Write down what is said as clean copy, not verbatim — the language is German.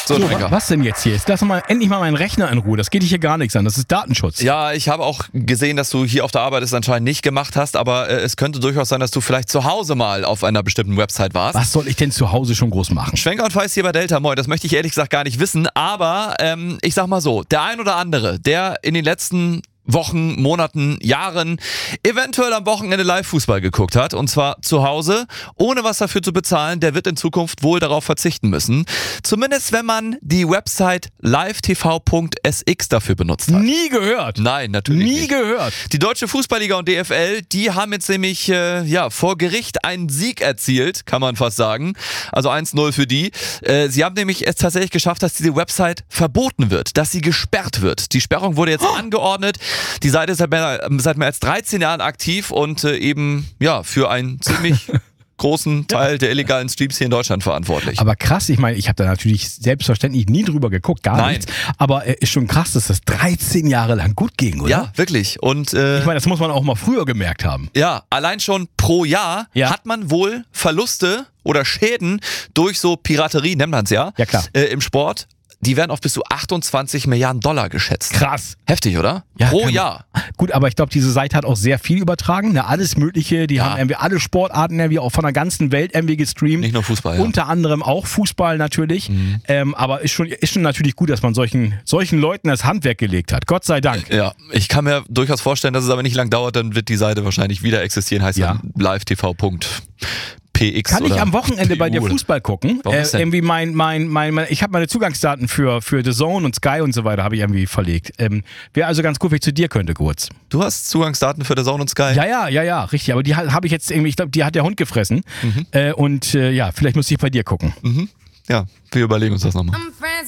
So, was denn jetzt hier? Jetzt lass mal endlich mal meinen Rechner in Ruhe. Das geht dich hier gar nichts an. Das ist Datenschutz. Ja, ich habe auch gesehen, dass du hier auf der Arbeit es anscheinend nicht gemacht hast, aber es könnte durchaus sein, dass du vielleicht zu Hause mal auf einer bestimmten Website warst. Was soll ich denn zu Hause schon groß machen? Schwenker und Feiß hier bei Delta, moin. Das möchte ich ehrlich gesagt gar nicht wissen, aber ich sag mal so, der ein oder andere, der in den letzten Wochen, Monaten, Jahren eventuell am Wochenende Live-Fußball geguckt hat, und zwar zu Hause, ohne was dafür zu bezahlen, der wird in Zukunft wohl darauf verzichten müssen. Zumindest wenn man die Website livetv.sx dafür benutzt hat. Nie gehört. Nein, natürlich nicht. Nie gehört. Die Deutsche Fußballliga und DFL, die haben jetzt nämlich vor Gericht einen Sieg erzielt, kann man fast sagen. Also 1-0 für die. Sie haben nämlich es tatsächlich geschafft, dass diese Website verboten wird, dass sie gesperrt wird. Die Sperrung wurde jetzt angeordnet. Die Seite ist seit mehr als 13 Jahren aktiv und eben für einen ziemlich großen Teil der illegalen Streams hier in Deutschland verantwortlich. Aber krass, ich meine, ich habe da natürlich selbstverständlich nie drüber geguckt, gar nichts. Aber ist schon krass, dass das 13 Jahre lang gut ging, oder? Ja, wirklich. Und ich meine, das muss man auch mal früher gemerkt haben. Ja, allein schon pro Jahr hat man wohl Verluste oder Schäden durch so Piraterie, nennt man es ja, klar. Im Sport. Die werden auf bis zu 28 Milliarden Dollar geschätzt. Krass. Heftig, oder? Ja, pro Jahr. Gut, aber ich glaube, diese Seite hat auch sehr viel übertragen. Ne? Alles Mögliche. Die haben irgendwie alle Sportarten irgendwie auch von der ganzen Welt irgendwie gestreamt. Nicht nur Fußball. Unter anderem auch Fußball natürlich. Aber ist schon natürlich gut, dass man solchen Leuten das Handwerk gelegt hat. Gott sei Dank. Ja, ich kann mir durchaus vorstellen, dass es aber nicht lang dauert, dann wird die Seite wahrscheinlich wieder existieren. Heißt dann livetv.px. Kann ich am Wochenende bei dir Fußball gucken? Irgendwie ich habe meine Zugangsdaten für The Zone und Sky und so weiter habe ich irgendwie verlegt. Wäre also ganz gut, wenn ich zu dir könnte kurz. Du hast Zugangsdaten für The Zone und Sky? Ja, richtig. Aber die habe ich jetzt irgendwie, ich glaube, die hat der Hund gefressen. Vielleicht muss ich bei dir gucken. Ja, wir überlegen uns das nochmal.